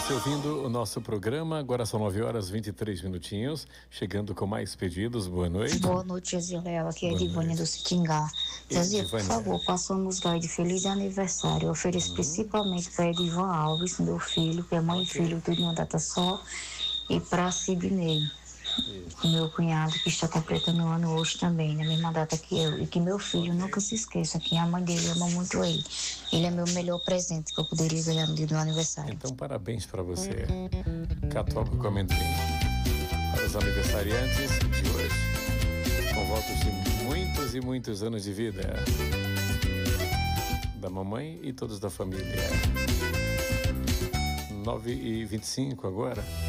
você ouvindo o nosso programa. Agora são 9h23, chegando com mais pedidos. Boa noite. Boa noite, Zé. Aqui é Boa Edivânia do Citingá. Zé, por favor, passa a música aí de feliz aniversário. Eu ofereço principalmente para Edivan Alves, meu filho, que é mãe e filho, tudo em uma data só, e para Sidney, meu cunhado, que está completando um ano hoje também, na mesma data que eu. E que meu filho nunca se esqueça que a mãe dele ama muito ele. Ele é meu melhor presente que eu poderia ganhar no dia do meu aniversário. Então, parabéns para você, Catoca com amendoim. Para os aniversariantes de hoje, com votos de muitos e muitos anos de vida. Da mamãe e todos da família. 9h25 agora.